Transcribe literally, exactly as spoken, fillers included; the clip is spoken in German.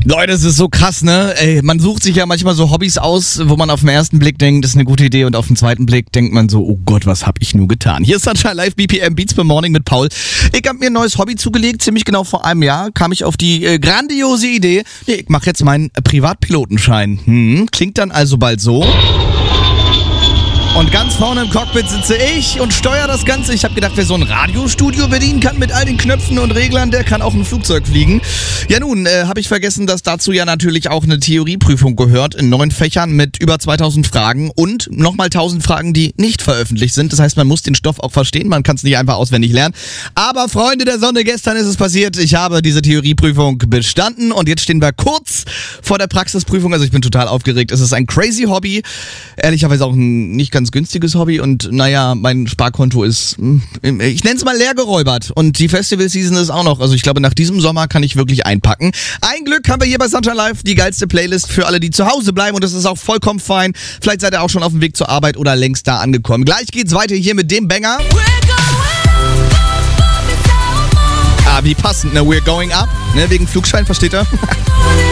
Leute, es ist so krass, ne? Ey, man sucht sich ja manchmal so Hobbys aus, wo man auf den ersten Blick denkt, das ist eine gute Idee, und auf den zweiten Blick denkt man so, oh Gott, was hab ich nur getan? Hier ist Sunshine Live, B P M Beats per Morning mit Paul. Ich hab mir ein neues Hobby zugelegt, ziemlich genau vor einem Jahr kam ich auf die äh, grandiose Idee, nee, ich mach jetzt meinen äh, Privatpilotenschein. Hm, klingt dann also bald so. Und ganz vorne im Cockpit sitze ich und steuere das Ganze. Ich habe gedacht, wer so ein Radiostudio bedienen kann mit all den Knöpfen und Reglern, der kann auch ein Flugzeug fliegen. Ja nun, äh, habe ich vergessen, dass dazu ja natürlich auch eine Theorieprüfung gehört in neun Fächern mit über zweitausend Fragen und nochmal tausend Fragen, die nicht veröffentlicht sind. Das heißt, man muss den Stoff auch verstehen, man kann es nicht einfach auswendig lernen. Aber Freunde der Sonne, gestern ist es passiert. Ich habe diese Theorieprüfung bestanden und jetzt stehen wir kurz vor der Praxisprüfung. Also ich bin total aufgeregt. Es ist ein crazy Hobby. Ehrlicherweise auch ein nicht ganz günstiges Hobby und naja, mein Sparkonto ist, ich nenne es mal leer geräubert und die Festival-Season ist auch noch, also ich glaube, nach diesem Sommer kann ich wirklich einpacken. Ein Glück haben wir hier bei Sunshine Live die geilste Playlist für alle, die zu Hause bleiben, und das ist auch vollkommen fein. Vielleicht seid ihr auch schon auf dem Weg zur Arbeit oder längst da angekommen. Gleich geht's weiter hier mit dem Banger. Ah, wie passend, ne? We're going up, ne? Wegen Flugschein, versteht ihr?